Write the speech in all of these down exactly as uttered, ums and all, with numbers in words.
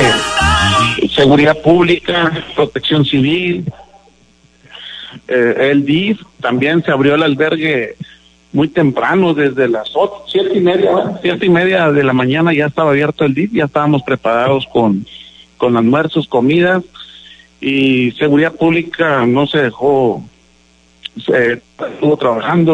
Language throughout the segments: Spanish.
que seguridad pública, protección civil, eh, el D I F, también se abrió el albergue muy temprano, desde las ocho, siete y media, ¿verdad? siete y media de la mañana ya estaba abierto el D I F, ya estábamos preparados con, con almuerzos, comidas, y seguridad pública no se dejó, se estuvo trabajando.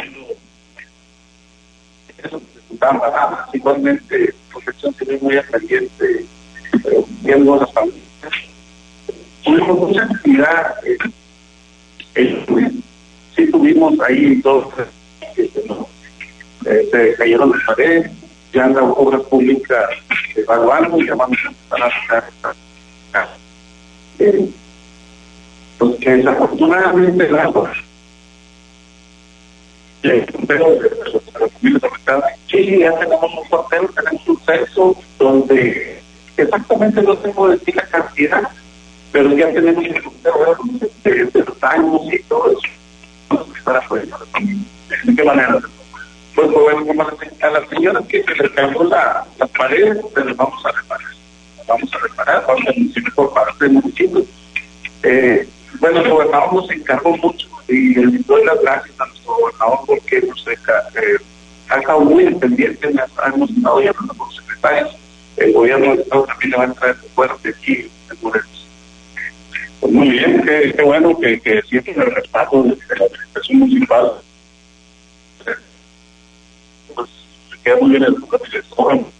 Igualmente, protección civil muy pendiente, eh, viendo las familias. Tuvimos mucha actividad, eh, eh, sí tuvimos ahí dos, eh, eh, se cayeron de pared, ya las obras públicas evaluando, ya vamos a empezar a sacar, eh, pues que desafortunadamente el agua, eh, pero las familias afectadas, sí, ya tenemos un cuartel, tenemos un sexo donde exactamente no tengo decir la cantidad, pero ya tenemos el conteo de, de los daños y todo eso. Vamos a estar afuera. ¿De qué manera? Pues bueno, como a las señoras que se les cayó la, las paredes, se les vamos a reparar. Las vamos a reparar, vamos a municipio por parte del municipio. Eh, bueno, el gobernador nos encargó mucho y le doy las gracias a nuestro gobernador porque nos eh, ha estado muy pendiente, hemos estado llamando con los secretarios. El gobierno del Estado también le va a traer fuerte aquí en Morelos. Pues muy bien, qué, qué bueno que, que siempre el respaldo de la administración municipal. Pues se queda muy bien el